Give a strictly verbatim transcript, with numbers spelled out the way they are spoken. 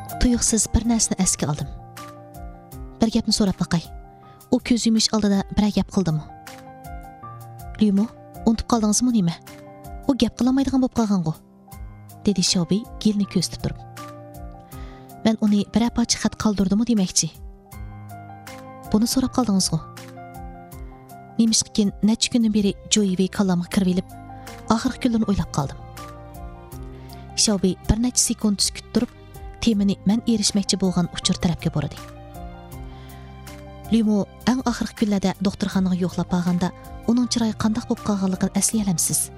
Tuyuqsiz bir narsani esga oldim. Bir gapni so'rab baqay. U ko'z yumish oldida bir gap qildimi? Lyumo, unutib qoldingizmi nima? U gap qilolmaydigan bo'lib qolgan-ku, dedi Xiaobi Gilni ko'zitib turib. Men uni bir apachi xat qoldirdimmi demoqchi. Buni so'rab qoldingiz-ku. Nemishqikin necha kundan beri Joyvi kallamga kirib elib, oxirgi kunlarni o'ylab qoldim. Xiaobi bir necha sekund sukut turib, temini men erishmoqchi bo'lgan uchur tarafga boradi. Lyumo eng oxirgi kunlarda doktorxonaga yo'qlab qolganda, uning chiroyi qanday bo'lib qolganligini eslayolmaysiz.